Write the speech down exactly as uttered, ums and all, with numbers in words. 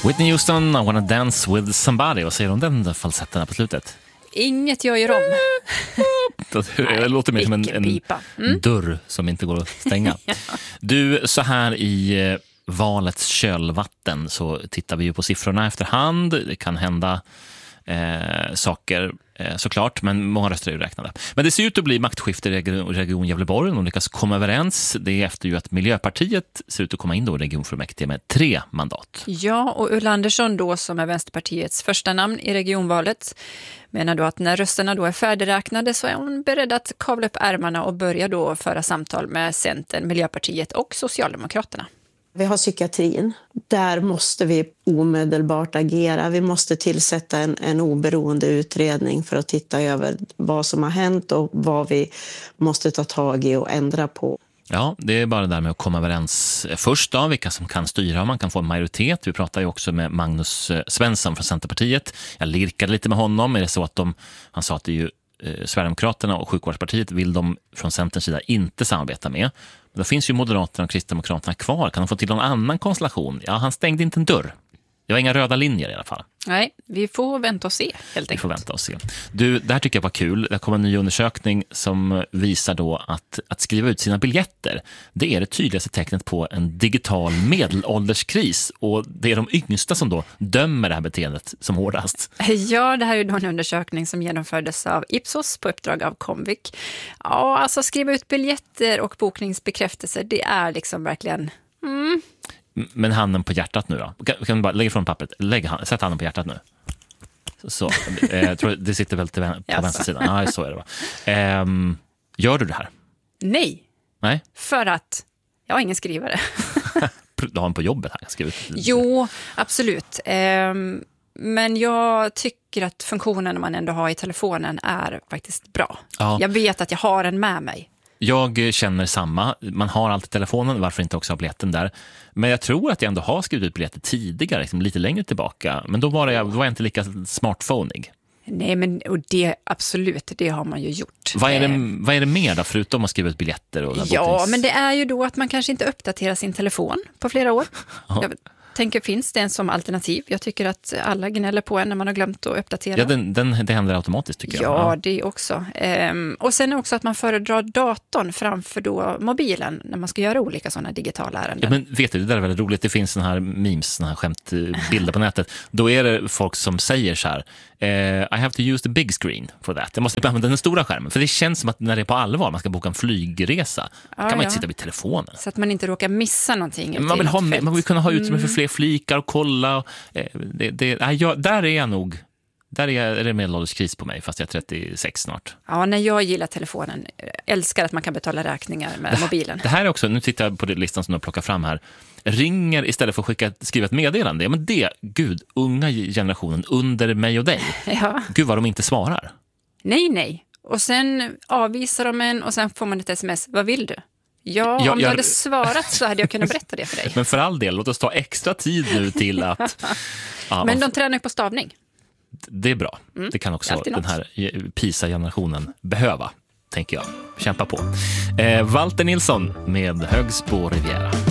Whitney Houston, I wanna dance with somebody. Vad säger du om den falsetten på slutet? Inget jag gör om. Det låter mer som en, en mm. dörr som inte går att stänga. Ja. Du, så här i valets kölvatten så tittar vi ju på siffrorna efterhand. Det kan hända eh, saker eh, såklart, men många röster är ju räknade. Men det ser ut att bli maktskifte i region, region Gävleborg. De lyckas komma överens. Det är efter ju att Miljöpartiet ser ut att komma in då i regionfullmäktige med tre mandat. Ja, och Ulla Andersson då, som är Vänsterpartiets första namn i regionvalet, menar då att när rösterna då är färdigräknade så är hon beredd att kavla upp ärmarna och börja då föra samtal med Centern, Miljöpartiet och Socialdemokraterna. Vi har psykiatrin. Där måste vi omedelbart agera. Vi måste tillsätta en, en oberoende utredning för att titta över vad som har hänt och vad vi måste ta tag i och ändra på. Ja, det är bara det där med att komma överens först då, vilka som kan styra och man kan få en majoritet. Vi pratar ju också med Magnus Svensson från Centerpartiet. Jag lirkade lite med honom. Är det så att de, han sa att det är ju eh, Sverigedemokraterna och Sjukvårdspartiet vill de från Centerns sida inte samarbeta med. Men då finns ju Moderaterna och Kristdemokraterna kvar. Kan de få till någon annan konstellation? Ja, han stängde inte en dörr. Det var inga röda linjer i alla fall. Nej, vi får vänta och se helt enkelt. Vi får vänta och se. Du, det här tycker jag var kul. Det kommer en ny undersökning som visar då att, att skriva ut sina biljetter, det är det tydligaste tecknet på en digital medelålderskris. Och det är de yngsta som då dömer det här beteendet som hårdast. Ja, det här är då en undersökning som genomfördes av Ipsos på uppdrag av Comvik. Ja, alltså skriva ut biljetter och bokningsbekräftelser, det är liksom verkligen... Mm. Men handen på hjärtat nu då? Kan, kan du bara lägga från pappret? Lägg hand, sätt handen på hjärtat nu. Så, eh, jag tror det sitter väl till vän, på vänster sidan. Ja, så är det va. Eh, gör du det här? Nej. Nej. För att jag har ingen skrivare. Du har en på jobbet här. Skrivit. Jo, absolut. Eh, men jag tycker att funktionen man ändå har i telefonen är faktiskt bra. Ja. Jag vet att jag har den med mig. Jag känner samma. Man har alltid telefonen, varför inte också ha biljetten där. Men jag tror att jag ändå har skrivit ut biljetter tidigare, liksom lite längre tillbaka. Men då var, jag, då var jag inte lika smartphoneig. Nej, men och det, absolut, det har man ju gjort. Vad är det, vad är det mer då, förutom att skriva ut biljetter? Och ja, boknings... men det är ju då att man kanske inte uppdaterar sin telefon på flera år. Jag tänker, finns det en som alternativ? Jag tycker att alla gnäller på en när man har glömt att uppdatera. Ja, den, den, det händer automatiskt tycker jag. Ja, det också. Ehm, och sen också att man föredrar datorn framför då mobilen när man ska göra olika sådana digitala ärenden. Ja, men vet du, det där är väldigt roligt. Det finns såna här memes, såna här skämtbilder på nätet. Då är det folk som säger så här: eh, I have to use the big screen for that. Jag måste använda den stora skärmen. För det känns som att när det är på allvar, man ska boka en flygresa, ja, kan man ja. inte sitta vid telefonen. Så att man inte råkar missa någonting. Man vill, ha, man vill kunna ha utrymme för fler flikar och kolla. Och, eh, det, det, nej, jag, där är jag nog... Där är, är det medelålderskris på mig, fast jag är trettiosex snart. Ja, när jag gillar telefonen. Älskar att man kan betala räkningar med det, mobilen. Det här är också, nu tittar jag på det listan som du plockar fram här. Ringer istället för att skicka, skriva ett meddelande. Ja, men det, gud, unga generationen under mig och dig. Ja. Gud vad de inte svarar. Nej, nej. Och sen avvisar de en och sen får man ett sms. Vad vill du? Ja, jag, om du jag... hade svarat så hade jag kunnat berätta det för dig. Men för all del, låt oss ta extra tid nu till att... ja, men de tränar ju på stavning. Det är bra. Mm. Det kan också den här PISA-generationen behöva, tänker jag. Kämpa på. Eh, Walter Nilsson med Högsbo Riviera.